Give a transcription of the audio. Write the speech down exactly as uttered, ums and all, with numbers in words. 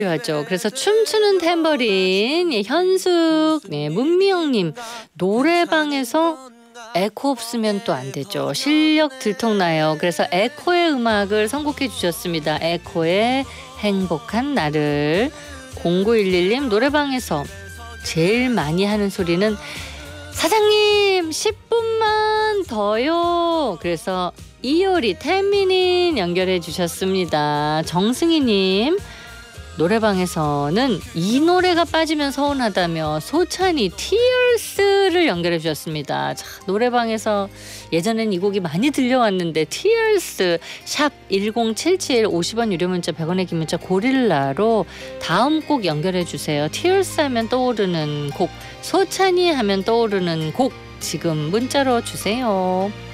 하죠. 그래서 춤추는 탬버린, 예, 현숙, 네, 문미영님 노래방에서 에코 없으면 또 안 되죠. 실력 들통나요. 그래서 에코의 음악을 선곡해 주셨습니다. 에코의 행복한 나를. 공구일일님 노래방에서 제일 많이 하는 소리는 사장님 십 분만 더요. 그래서 이효리 텐미닛 연결해 주셨습니다. 정승희님 노래방에서는 이 노래가 빠지면 서운하다며 소찬이 티얼스를 연결해 주셨습니다. 자, 노래방에서 예전엔 이 곡이 많이 들려왔는데 티얼스 샵 일공칠칠 오십 원 유료 문자 백 원의 긴 문자 고릴라로 다음 곡 연결해 주세요. 티얼스 하면 떠오르는 곡, 소찬이 하면 떠오르는 곡 지금 문자로 주세요.